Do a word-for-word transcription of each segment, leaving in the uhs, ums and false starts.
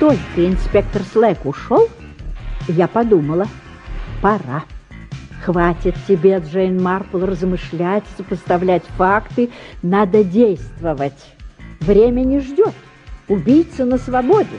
только инспектор Слэк ушел, я подумала, пора. Хватит тебе, Джейн Марпл, размышлять, сопоставлять факты. Надо действовать. Время не ждет. Убийца на свободе.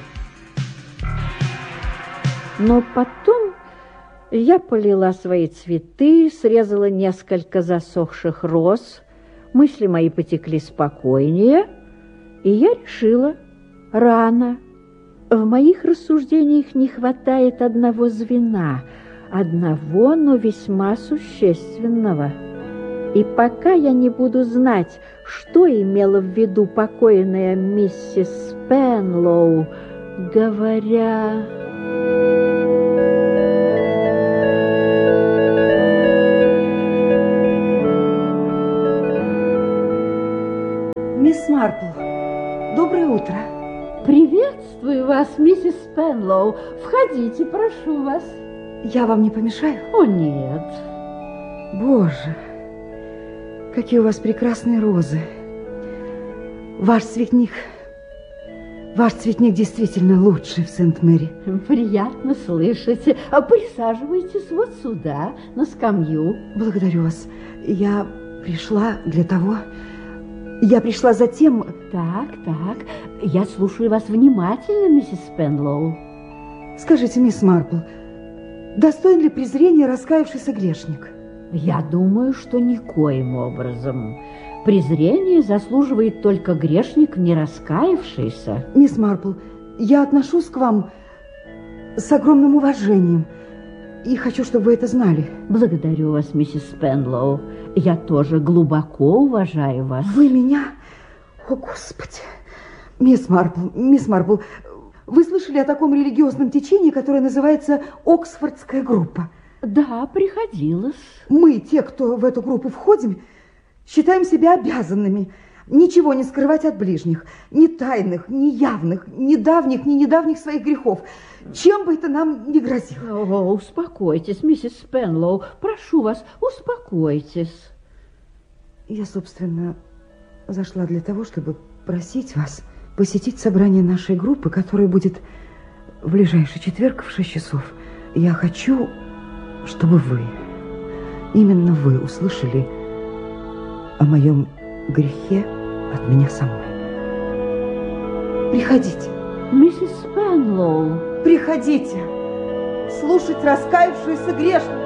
Но потом я полила свои цветы, срезала несколько засохших роз. Мысли мои потекли спокойнее, и я решила, рано. В моих рассуждениях не хватает одного звена, одного, но весьма существенного. И пока я не буду знать, что имела в виду покойная миссис Спенлоу, говоря... Мисс Марпл, доброе утро. Приветствую вас, миссис Спенлоу. Входите, прошу вас. Я вам не помешаю? О, нет. Боже, какие у вас прекрасные розы. Ваш цветник, ваш цветник действительно лучший в Сент-Мэри. Приятно слышать. Присаживайтесь вот сюда, на скамью. Благодарю вас. Я пришла для того... Я пришла за тем... Так, так. Я слушаю вас внимательно, миссис Спенлоу. Скажите, мисс Марпл, достоин ли презрения раскаявшийся грешник? Я думаю, что никоим образом. Презрение заслуживает только грешник, не раскаявшийся. Мисс Марпл, я отношусь к вам с огромным уважением. И хочу, чтобы вы это знали. Благодарю вас, миссис Спенлоу. Я тоже глубоко уважаю вас. Вы меня? О, Господи! Мисс Марпл, мисс Марпл, вы слышали о таком религиозном течении, которое называется Оксфордская группа? Да, приходилось. Мы, те, кто в эту группу входим, считаем себя обязанными ничего не скрывать от ближних, ни тайных, ни явных, ни давних, ни недавних своих грехов, чем бы это нам ни грозило. О, успокойтесь, миссис Спенлоу, прошу вас, успокойтесь. Я, собственно, зашла для того, чтобы просить вас посетить собрание нашей группы, которое будет в ближайший четверг в шесть часов. Я хочу, чтобы вы, именно вы, услышали о моем грехе от меня самой. Приходите. Миссис Спенлоу. Приходите слушать раскаявшуюся грешницу.